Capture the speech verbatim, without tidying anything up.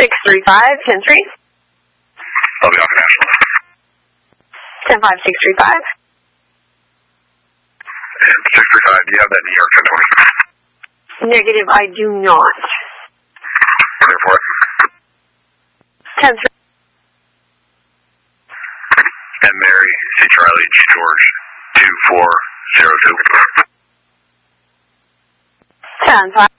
six three five, ten three. I'll be on the national. ten five, six three five. And six three five, do you have that New York ten twenty? Negative, I do not. Therefore. ten three. And Mary, C. Charlie, G. George, two four zero two. ten five.